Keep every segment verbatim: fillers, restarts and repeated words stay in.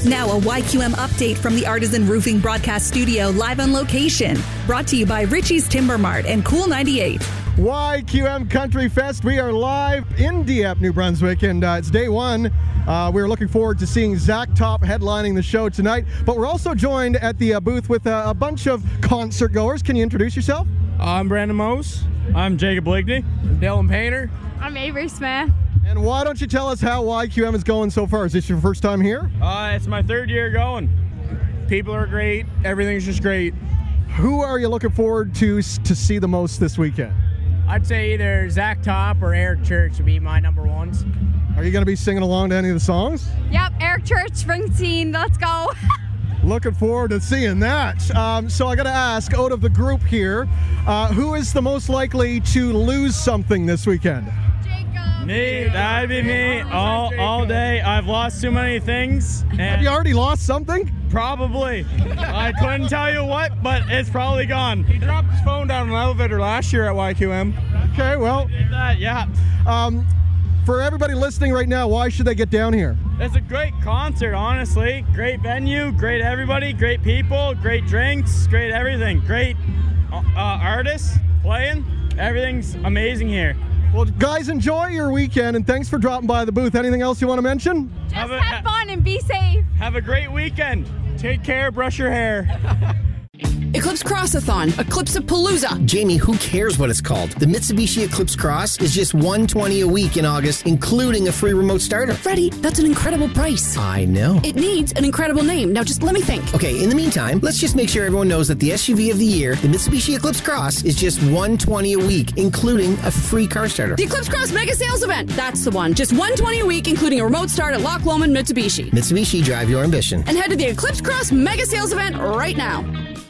Now a Y Q M update from the Artisan Roofing Broadcast Studio live on location. Brought to you by Richie's Timber Mart and Cool ninety-eight. Y Q M Country Fest. We are live in Dieppe, New Brunswick, and uh, it's day one. Uh, we're looking forward to seeing Zach Top headlining the show tonight, but we're also joined at the uh, booth with uh, a bunch of concert goers. Can you introduce yourself? I'm Brandon Mose. I'm Jacob Bligney. Dylan Painter. I'm Avery Smith. And why don't you tell us how Y Q M is going so far? Is this your first time here? Uh, it's my third year going. People are great. Everything's just great. Who are you looking forward to to see the most this weekend? I'd say either Zach Top or Eric Church would be my number ones. Are you going to be singing along to any of the songs? Yep, Eric Church, Springsteen, let's go. Looking forward to seeing that. Um, so I got to ask, out of the group here, uh, who is the most likely to lose something this weekend? Jacob. Me, that'd be me all all day. I've lost too many things. And Have you already lost something? Probably. I couldn't tell you what, but it's probably gone. He dropped his phone down an elevator last year at Y Q M. Okay, well, That, yeah. um, for everybody listening right now, why should they get down here? It's a great concert, honestly. Great venue, great everybody, great people, great drinks, great everything. Great uh, artists playing. Everything's amazing here. Well, guys, enjoy your weekend, and thanks for dropping by the booth. Anything else you want to mention? Just Have have, a- fun and be safe. Have a great weekend. Take care, brush your hair. Eclipse Crossathon, Eclipse-a-Palooza. Jamie, who cares what it's called? The Mitsubishi Eclipse Cross is just one hundred twenty dollars a week in August, including a free remote starter. Freddie, that's an incredible price. I know. It needs an incredible name. Now just let me think. Okay, in the meantime, let's just make sure everyone knows that the S U V of the year, the Mitsubishi Eclipse Cross, is just one hundred twenty dollars a week, including a free car starter. The Eclipse Cross Mega Sales Event. That's the one. Just one hundred twenty dollars a week, including a remote start at Loch Lomond Mitsubishi. Mitsubishi, drive your ambition. And head to the Eclipse Cross Mega Sales Event right now.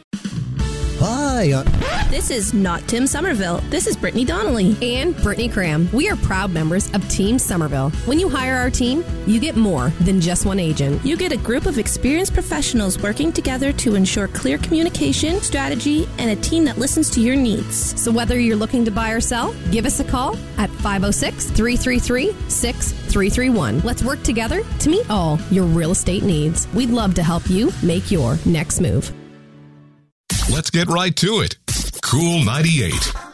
Hi. Uh, This is not Tim Somerville. This is Brittany Donnelly. And Brittany Cram. We are proud members of Team Somerville. When you hire our team, you get more than just one agent. You get a group of experienced professionals working together to ensure clear communication, strategy, and a team that listens to your needs. So whether you're looking to buy or sell, give us a call at five oh six, three three three, six three three one. Let's work together to meet all your real estate needs. We'd love to help you make your next move. Let's get right to it. Cool ninety-eight.